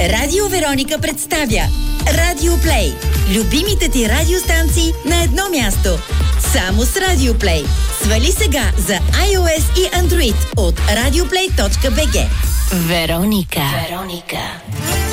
Радио Вероника представя Радио Плей. Любимите ти радиостанции на едно място. Само с Радио Плей. Свали сега за iOS и Android от radioplay.bg. Вероника.